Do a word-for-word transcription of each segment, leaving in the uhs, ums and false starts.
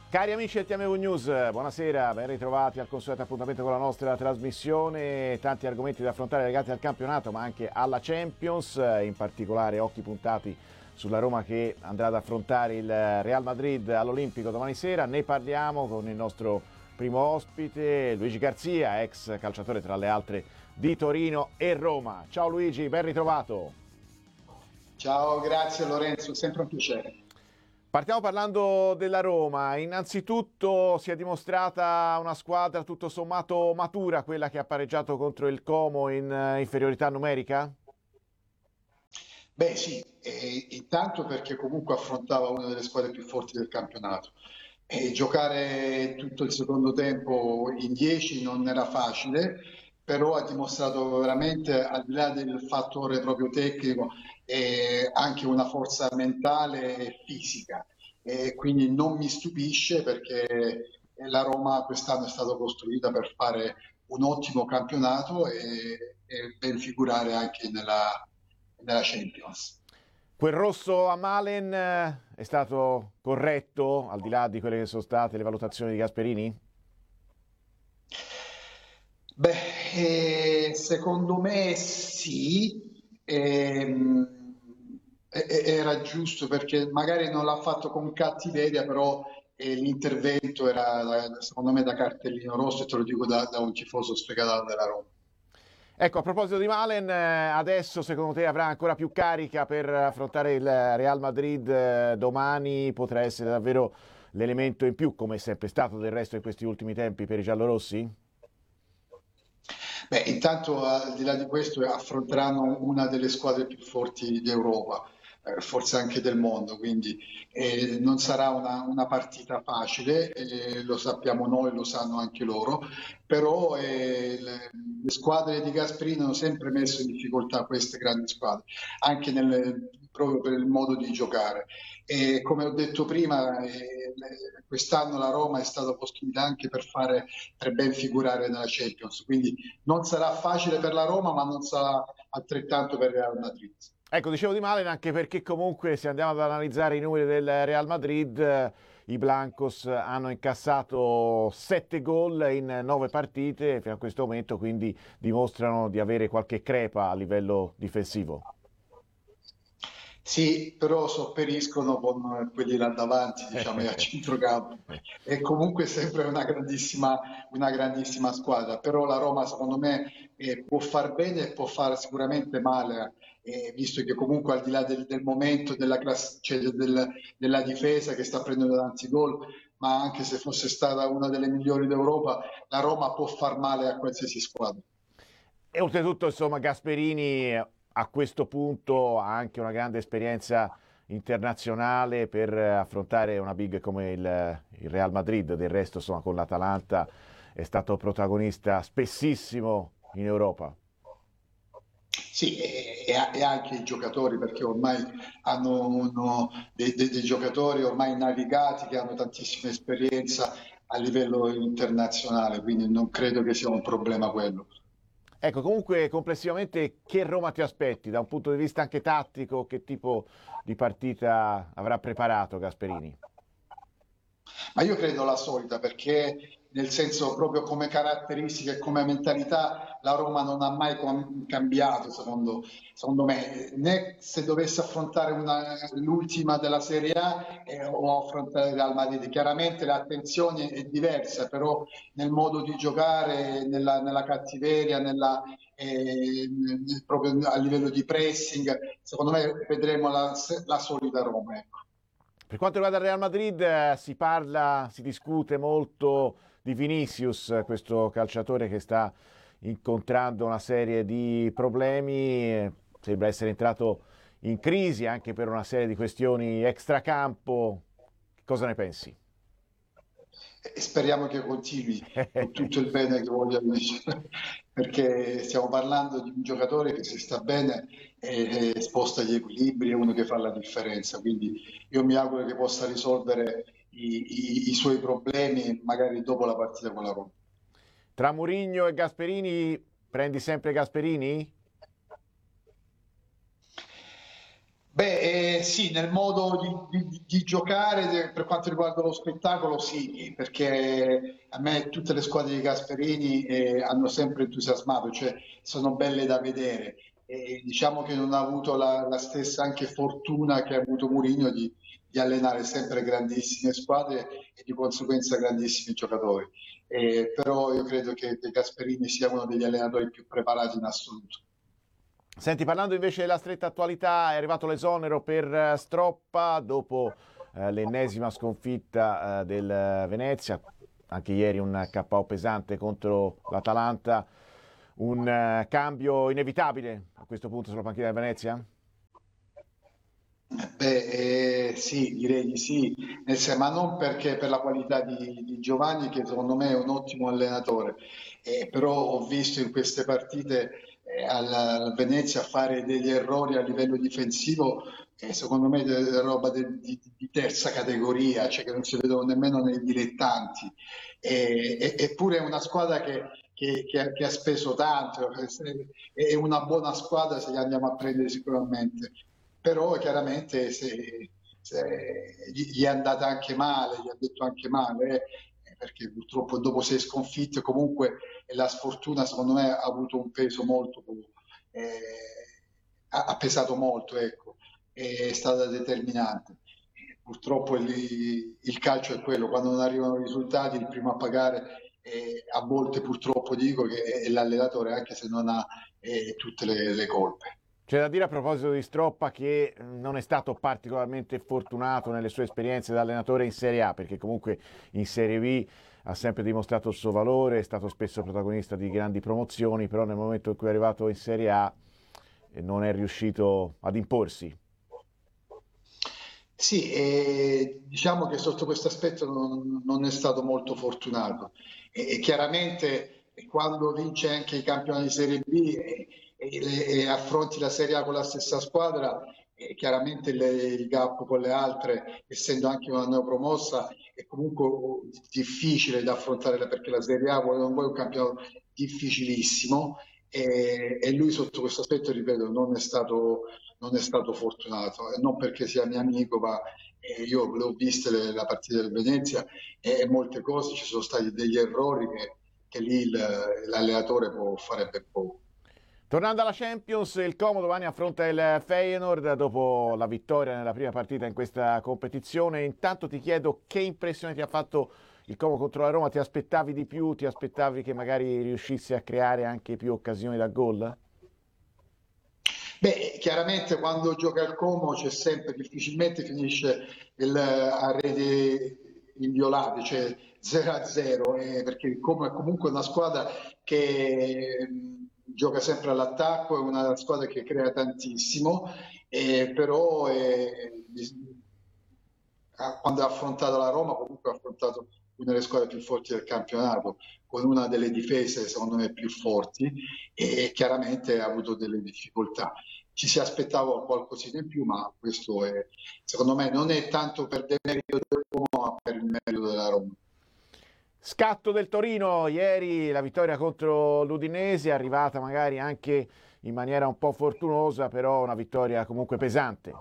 Cari amici del T M V News, buonasera, ben ritrovati al consueto appuntamento con la nostra trasmissione. Tanti argomenti da affrontare legati al campionato ma anche alla Champions, in particolare occhi puntati sulla Roma che andrà ad affrontare il Real Madrid all'Olimpico domani sera. Ne parliamo con il nostro primo ospite, Luigi Garzia, ex calciatore tra le altre di Torino e Roma. Ciao Luigi, ben ritrovato. Ciao, grazie Lorenzo, sempre un piacere. Partiamo parlando della Roma. Innanzitutto si è dimostrata una squadra tutto sommato matura, quella che ha pareggiato contro il Como in inferiorità numerica? Beh sì, e, intanto perché comunque affrontava una delle squadre più forti del campionato. E giocare tutto il secondo tempo in dieci non era facile, però ha dimostrato veramente, al di là del fattore proprio tecnico, eh, anche una forza mentale e fisica. E quindi non mi stupisce perché la Roma quest'anno è stata costruita per fare un ottimo campionato e, e ben figurare anche nella, nella Champions. Quel rosso a Malen eh, è stato corretto, al di là di quelle che sono state le valutazioni di Gasperini? Beh, eh, secondo me sì, ehm, e- e- era giusto perché magari non l'ha fatto con cattiveria, però eh, l'intervento era da- secondo me da cartellino rosso e te lo dico da, da un tifoso sfegatato della Roma. Ecco, a proposito di Malen, eh, adesso secondo te avrà ancora più carica per affrontare il Real Madrid eh, domani? Potrà essere davvero l'elemento in più, come è sempre stato del resto in questi ultimi tempi per i giallorossi? Beh, intanto al di là di questo affronteranno una delle squadre più forti d'Europa, eh, forse anche del mondo, quindi eh, non sarà una, una partita facile, eh, lo sappiamo noi, lo sanno anche loro, però eh, le, le squadre di Gasperini hanno sempre messo in difficoltà queste grandi squadre, anche nel- proprio per il modo di giocare. E come ho detto prima, eh, le- quest'anno la Roma è stata costruita anche per fare per ben figurare nella Champions, quindi non sarà facile per la Roma, ma non sarà altrettanto per il Real Madrid. Ecco, dicevo di Malen anche perché comunque se andiamo ad analizzare i numeri del Real Madrid, eh, i Blancos hanno incassato sette gol in nove partite fino a questo momento, quindi dimostrano di avere qualche crepa a livello difensivo. Sì, però sopperiscono con quelli là davanti, diciamo, e a centrocampo. È comunque sempre una grandissima, una grandissima squadra, però la Roma secondo me eh, può far bene e può fare sicuramente male, eh, visto che comunque al di là del, del momento della, class- cioè del- della difesa che sta prendendo tanti gol, ma anche se fosse stata una delle migliori d'Europa, la Roma può far male a qualsiasi squadra. E oltretutto, insomma, Gasperini a questo punto ha anche una grande esperienza internazionale per affrontare una big come il, il Real Madrid. Del resto, insomma, con l'Atalanta è stato protagonista spessissimo in Europa. Sì, e, e anche i giocatori, perché ormai hanno uno- dei, dei- dei giocatori ormai navigati che hanno tantissima esperienza a livello internazionale, quindi non credo che sia un problema quello. Ecco, comunque complessivamente che Roma ti aspetti da un punto di vista anche tattico? Che tipo di partita avrà preparato Gasperini? Ma io credo la solita perché nel senso proprio come caratteristiche e come mentalità la Roma non ha mai com- cambiato secondo, secondo me, né se dovesse affrontare una- l'ultima della Serie A eh, o affrontare il Real Madrid. Chiaramente l'attenzione è diversa, però nel modo di giocare, nella, nella cattiveria, nella, eh, nel- proprio a livello di pressing, secondo me vedremo la, la solita Roma. Ecco. Per quanto riguarda il Real Madrid, eh, si parla, si discute molto di Vinicius, eh, questo calciatore che sta incontrando una serie di problemi, eh, sembra essere entrato in crisi anche per una serie di questioni extracampo. Cosa ne pensi? E speriamo che continui con tutto il bene che voglio vincere, perché stiamo parlando di un giocatore che se sta bene e, e sposta gli equilibri, è uno che fa la differenza, quindi io mi auguro che possa risolvere i, i- i suoi problemi magari dopo la partita con la Roma. Tra Mourinho e Gasperini, prendi sempre Gasperini? Beh, Eh, sì, nel modo di, di- di giocare de- per quanto riguarda lo spettacolo, sì, perché a me tutte le squadre di Gasperini eh, hanno sempre entusiasmato, cioè sono belle da vedere. E diciamo che non ha avuto la, la stessa anche fortuna che ha avuto Mourinho di, di allenare sempre grandissime squadre e di conseguenza grandissimi giocatori. Eh, però io credo che, che Gasperini sia uno degli allenatori più preparati in assoluto. Senti, parlando invece della stretta attualità, è arrivato l'esonero per eh, Stroppa dopo eh, l'ennesima sconfitta eh, del eh, Venezia, anche ieri un K O pesante contro l'Atalanta, un eh, cambio inevitabile a questo punto sulla panchina del Venezia? Beh, eh, sì, direi di sì, nel sen- ma non perché per la qualità di, di Giovanni, che secondo me è un ottimo allenatore, eh, però ho visto in queste partite eh, al, al Venezia fare degli errori a livello difensivo, eh, secondo me è roba de- di, di terza categoria, cioè che non si vedono nemmeno nei dilettanti. E- e- eppure è una squadra che, che- che ha, che ha speso tanto, è una buona squadra se li andiamo a prendere sicuramente, però chiaramente se, se gli, gli è andata anche male, gli ha detto anche male, eh, perché purtroppo dopo sei sconfitte comunque la sfortuna secondo me ha avuto un peso molto, eh, ha, ha pesato molto, ecco, è stata determinante. Purtroppo il, il calcio è quello, quando non arrivano i risultati, il primo a pagare eh, a volte purtroppo dico che è l'allenatore, anche se non ha eh, tutte le, le colpe. C'è da dire a proposito di Stroppa che non è stato particolarmente fortunato nelle sue esperienze da allenatore in Serie A, perché comunque in Serie B ha sempre dimostrato il suo valore, è stato spesso protagonista di grandi promozioni, però nel momento in cui è arrivato in Serie A eh, non è riuscito ad imporsi. Sì, e diciamo che sotto questo aspetto non, non è stato molto fortunato. E, e chiaramente quando vince anche i campioni di Serie B e, e- e affronti la Serie A con la stessa squadra, eh, chiaramente le- il gap con le altre, essendo anche una neopromossa, è comunque difficile da affrontare perché la Serie A vuole non vuole un campionato difficilissimo e, e lui sotto questo aspetto, ripeto, non è stato non è stato fortunato, e non perché sia mio amico, ma eh, io le ho viste le, la partita del Venezia e molte cose, ci sono stati degli errori che, che lì il- l'allenatore può fare per poco. Tornando alla Champions, il Como domani affronta il Feyenoord dopo la vittoria nella prima partita in questa competizione. Intanto ti chiedo che impressione ti ha fatto il Como contro la Roma, ti aspettavi di più, ti aspettavi che magari riuscisse a creare anche più occasioni da gol? Beh, chiaramente quando gioca al Como c'è sempre, difficilmente finisce il, a reti inviolate, cioè zero a zero, eh, perché il Como è comunque una squadra che mh, gioca sempre all'attacco, è una squadra che crea tantissimo, eh, però eh, bis- ha- quando ha affrontato la Roma comunque ha affrontato una delle squadre più forti del campionato, con una delle difese secondo me più forti e chiaramente ha avuto delle difficoltà. Ci si aspettava qualcosina in più, ma questo è, secondo me non è tanto per demerito del Roma, ma per il merito della Roma. Scatto del Torino, ieri la vittoria contro l'Udinese, è arrivata magari anche in maniera un po' fortunosa, però una vittoria comunque pesante.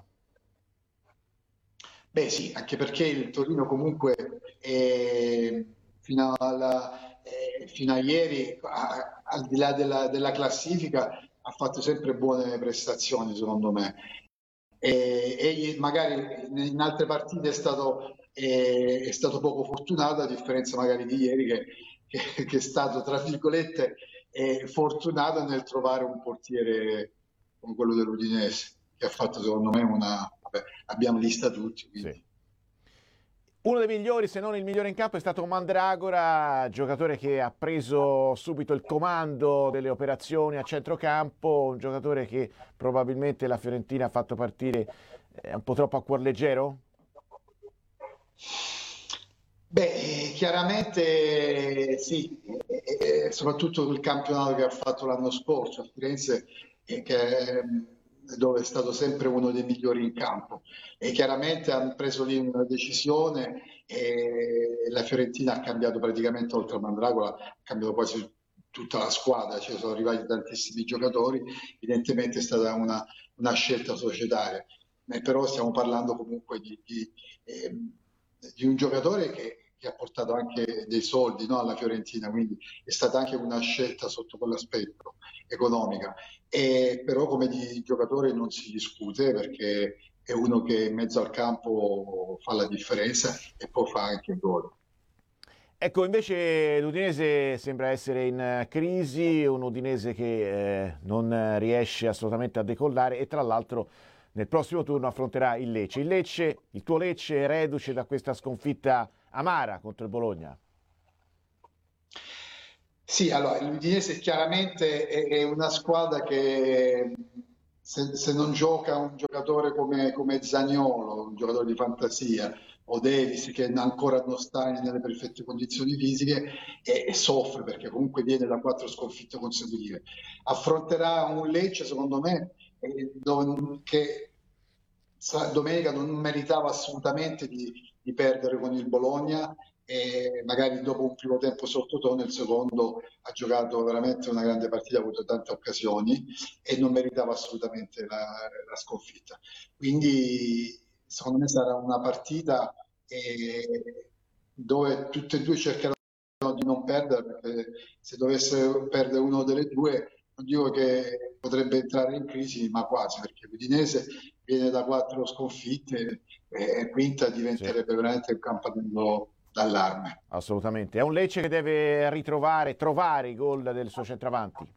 Beh sì, anche perché il Torino comunque eh, fino, alla- eh, fino a ieri, a- al di là della, della classifica, ha fatto sempre buone prestazioni, secondo me. E, egli magari in altre partite è stato, eh, è stato poco fortunato, a differenza magari di ieri che, che- che è stato, tra virgolette, eh, fortunato nel trovare un portiere come quello dell'Udinese, che ha fatto secondo me una... vabbè, abbiamo lista tutti, Sì. quindi... Uno dei migliori, se non il migliore in campo, è stato Mandragora, giocatore che ha preso subito il comando delle operazioni a centrocampo, un giocatore che probabilmente la Fiorentina ha fatto partire eh, un po' troppo a cuor leggero. Beh, chiaramente sì, e- e soprattutto il campionato che ha fatto l'anno scorso a Firenze, e che, ehm, dove è stato sempre uno dei migliori in campo. E chiaramente hanno preso lì una decisione e la Fiorentina ha cambiato praticamente, oltre a Mandragola, ha cambiato quasi tutta la squadra, ci sono arrivati tantissimi giocatori, evidentemente è stata una, una scelta societaria. eh, però stiamo parlando comunque di, di, eh, di un giocatore che, che ha portato anche dei soldi, no, alla Fiorentina, quindi è stata anche una scelta sotto quell'aspetto economica. E, però come di giocatore non si discute perché è uno che in mezzo al campo fa la differenza e poi fa anche il gol. Ecco, invece l'Udinese sembra essere in crisi, un Udinese che eh, non riesce assolutamente a decollare e tra l'altro nel prossimo turno affronterà il Lecce. Il Lecce, il tuo Lecce è reduce da questa sconfitta amara contro il Bologna. Sì, allora l'Udinese chiaramente è, è una squadra che se, se non gioca un giocatore come, come Zaniolo, un giocatore di fantasia, o Davis che ancora non sta nelle perfette condizioni fisiche e, e soffre perché comunque viene da quattro sconfitte consecutive. Affronterà un Lecce, secondo me, eh, dove- che sa- domenica non meritava assolutamente di, di perdere con il Bologna e magari dopo un primo tempo sottotono, il secondo ha giocato veramente una grande partita, ha avuto tante occasioni e non meritava assolutamente la, la sconfitta. Quindi secondo me sarà una partita eh, dove tutte e due cercheranno di non perdere, perché se dovesse perdere uno delle due, non dico che potrebbe entrare in crisi, ma quasi, perché l'Udinese viene da quattro sconfitte e quinta Sì, diventerebbe veramente un campanello d'allarme. assolutamente. È un Lecce che deve ritrovare, trovare i gol del suo centravanti.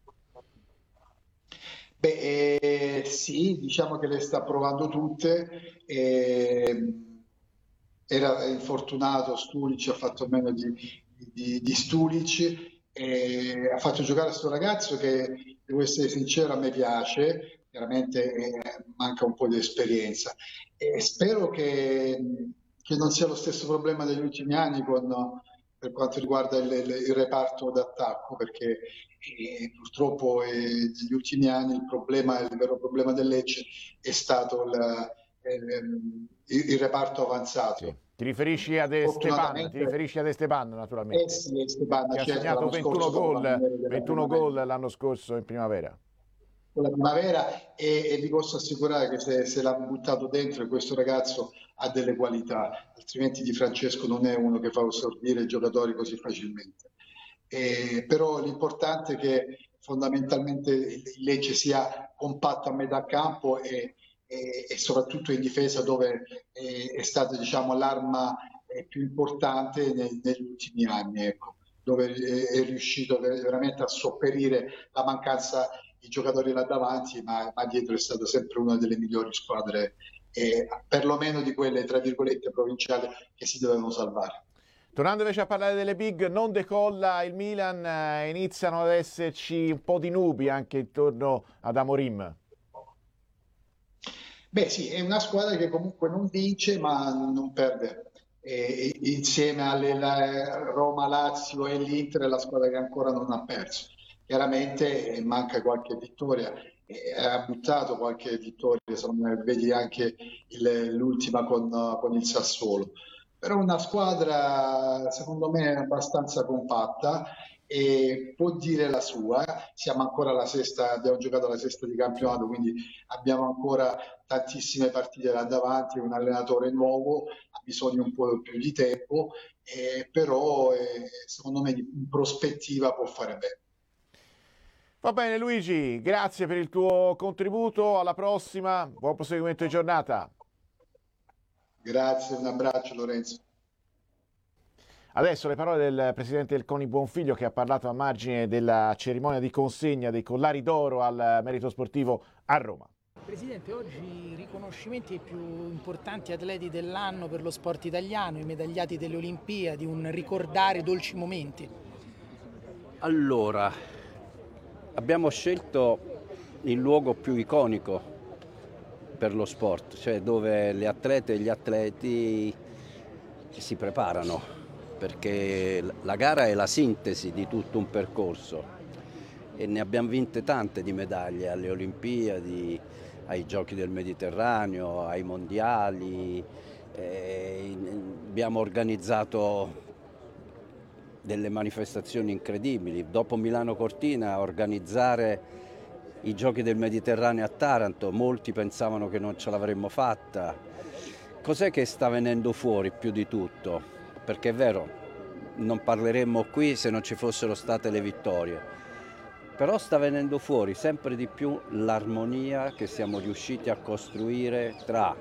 Beh, eh, sì, diciamo che le sta provando tutte. eh, Era infortunato Stulic, ha fatto meno di, di, di Stulic, e ha fatto giocare questo ragazzo che, devo essere sincero, a me piace, chiaramente eh, manca un po' di esperienza. E spero che, che non sia lo stesso problema degli ultimi anni con, per quanto riguarda il, il, il reparto d'attacco, perché e purtroppo eh, negli ultimi anni il problema, il vero problema del Lecce è stato il, ehm, il, il reparto Sì. avanzato. Ti riferisci ad Esteban, ti Fortunatamente, riferisci ad Esteban eh naturalmente, sì, Esteban, che ha certo, segnato l'anno ventuno scorso dopo la gol, finale della ventuno gol primavera, l'anno scorso in primavera. con la primavera e, e vi posso assicurare che se, se l'ha buttato dentro e questo ragazzo ha delle qualità, altrimenti Di Francesco non è uno che fa esordire i giocatori così facilmente. Eh, però l'importante è che fondamentalmente il Lecce sia compatto a metà campo e, e, e soprattutto in difesa dove è, è stata diciamo, l'arma eh, più importante nei- negli ultimi anni, ecco, dove è, è riuscito veramente a sopperire la mancanza di giocatori là davanti, ma, ma dietro è stata sempre una delle migliori squadre, eh, perlomeno di quelle tra virgolette provinciali che si dovevano salvare. Tornando invece a parlare delle big, non decolla il Milan, eh, iniziano ad esserci un po' di nubi anche intorno ad Amorim. Beh, sì, è una squadra che comunque non vince, ma non perde. E, insieme alle la, Roma, Lazio e l'Inter è la squadra che ancora non ha perso. Chiaramente eh, manca qualche vittoria, eh, ha buttato qualche vittoria, insomma, vedi anche il- l'ultima con, con il Sassuolo. Però una squadra, secondo me, abbastanza compatta e può dire la sua. Siamo ancora alla sesta, abbiamo giocato alla sesta di Sì. campionato, quindi abbiamo ancora tantissime partite là davanti, un allenatore nuovo, ha bisogno un po' più di tempo, eh, però eh, secondo me in prospettiva può fare bene. Va bene Luigi, grazie per il tuo contributo, alla prossima, buon proseguimento di giornata. Grazie, un abbraccio Lorenzo. Adesso le parole del presidente del CONI Buonfiglio che ha parlato a margine della cerimonia di consegna dei collari d'oro al merito sportivo a Roma. Presidente, oggi i riconoscimenti ai più importanti atleti dell'anno per lo sport italiano, i medagliati delle Olimpiadi, un ricordare dolci momenti. Allora, abbiamo scelto il luogo più iconico per lo sport, cioè dove le atlete e gli atleti si preparano, perché la gara è la sintesi di tutto un percorso e ne abbiamo vinte tante di medaglie alle Olimpiadi, ai Giochi del Mediterraneo, ai Mondiali, eh, abbiamo organizzato delle manifestazioni incredibili. Dopo Milano Cortina organizzare i giochi del Mediterraneo a Taranto, molti pensavano che non ce l'avremmo fatta. Cos'è che sta venendo fuori più di tutto? Perché è vero, non parleremmo qui se non ci fossero state le vittorie, però sta venendo fuori sempre di più l'armonia che siamo riusciti a costruire tra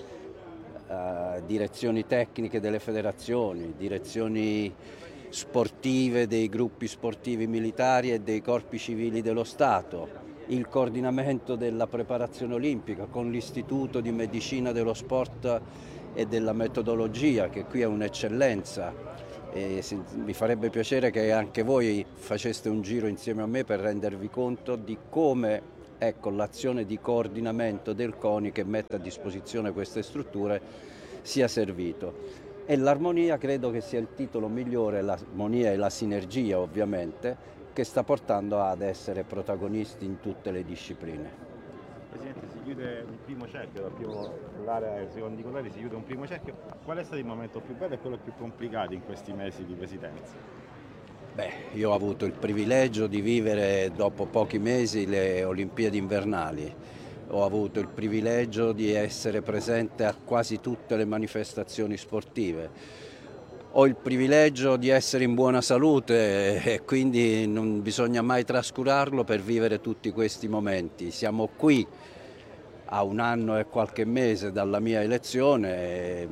uh, direzioni tecniche delle federazioni, direzioni sportive dei gruppi sportivi militari e dei corpi civili dello Stato, il coordinamento della preparazione olimpica con l'Istituto di Medicina dello Sport e della Metodologia, che qui è un'eccellenza. E mi farebbe piacere che anche voi faceste un giro insieme a me per rendervi conto di come, ecco, l'azione di coordinamento del CONI che mette a disposizione queste strutture sia servito. E l'armonia credo che sia il titolo migliore, l'armonia e la sinergia ovviamente, che sta portando ad essere protagonisti in tutte le discipline. Presidente, si chiude il primo cerchio, dal primo l'area ai secondi colori si chiude un primo cerchio. Qual è stato il momento più bello e quello più complicato in questi mesi di presidenza? Beh, io ho avuto il privilegio di vivere dopo pochi mesi le Olimpiadi invernali. Ho avuto il privilegio di essere presente a quasi tutte le manifestazioni sportive. Ho il privilegio di essere in buona salute e quindi non bisogna mai trascurarlo per vivere tutti questi momenti. Siamo qui a un anno e qualche mese dalla mia elezione e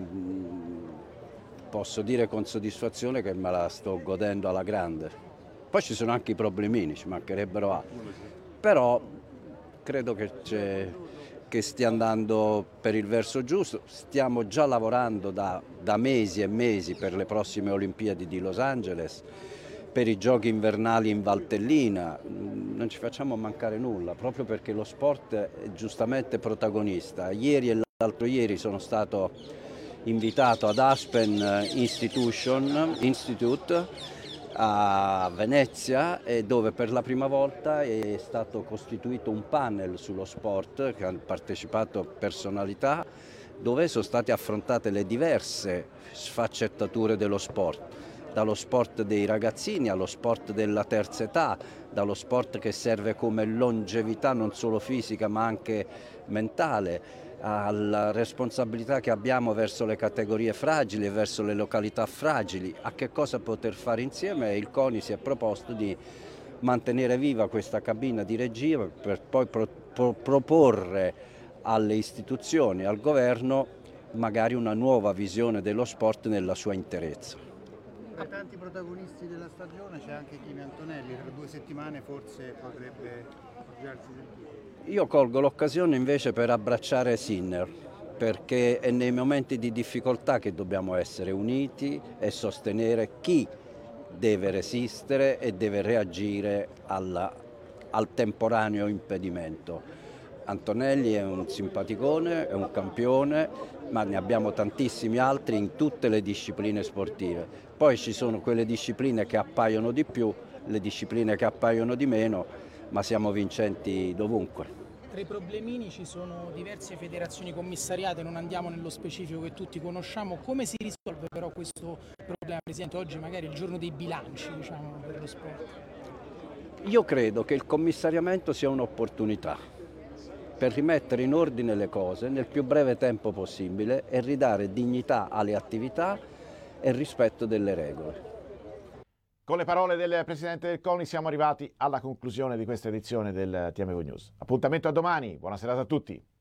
posso dire con soddisfazione che me la sto godendo alla grande. Poi ci sono anche i problemini, ci mancherebbero altri, però credo che c'è... che stia andando per il verso giusto. Stiamo già lavorando da, da mesi e mesi per le prossime Olimpiadi di Los Angeles, per i giochi invernali in Valtellina. Non ci facciamo mancare nulla, proprio perché lo sport è giustamente protagonista. Ieri e l'altro ieri sono stato invitato ad Aspen Institution, Institute a Venezia, dove per la prima volta è stato costituito un panel sullo sport che hanno partecipato personalità, dove sono state affrontate le diverse sfaccettature dello sport, dallo sport dei ragazzini allo sport della terza età, dallo sport che serve come longevità non solo fisica ma anche mentale, alla responsabilità che abbiamo verso le categorie fragili e verso le località fragili, a che cosa poter fare insieme. E il CONI si è proposto di mantenere viva questa cabina di regia per poi pro, pro, proporre alle istituzioni, al governo, magari una nuova visione dello sport nella sua interezza. Tra tanti protagonisti della stagione c'è anche Kimi Antonelli, tra due settimane forse potrebbe appoggiarsi del più. Io colgo l'occasione invece per abbracciare Sinner, perché è nei momenti di difficoltà che dobbiamo essere uniti e sostenere chi deve resistere e deve reagire alla, al temporaneo impedimento. Antonelli è un simpaticone, è un campione, ma ne abbiamo tantissimi altri in tutte le discipline sportive. Poi ci sono quelle discipline che appaiono di più, le discipline che appaiono di meno, ma siamo vincenti dovunque. Tra i problemini ci sono diverse federazioni commissariate, non andiamo nello specifico che tutti conosciamo. Come si risolve però questo problema, Presidente? Oggi magari è il giorno dei bilanci, diciamo, per lo sport. Io credo che il commissariamento sia un'opportunità per rimettere in ordine le cose nel più breve tempo possibile e ridare dignità alle attività e rispetto delle regole. Con le parole del Presidente del CONI siamo arrivati alla conclusione di questa edizione del T M V News. Appuntamento a domani, buona serata a tutti.